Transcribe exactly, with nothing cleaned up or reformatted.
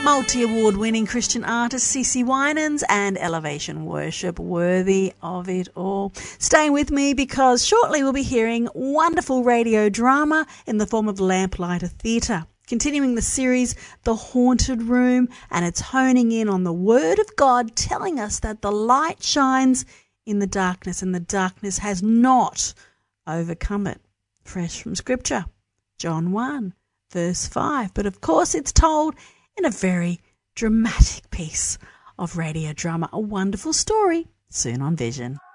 Multi-award winning Christian artist CeCe Winans and Elevation Worship, worthy of it all. Stay with me because shortly we'll be hearing wonderful radio drama in the form of Lamplighter Theatre. Continuing the series, The Haunted Room, and it's honing in on the Word of God telling us that the light shines in the darkness and the darkness has not overcome it. Fresh from Scripture, John one, verse five. But of course it's told in a very dramatic piece of radio drama, a wonderful story, soon on Vision.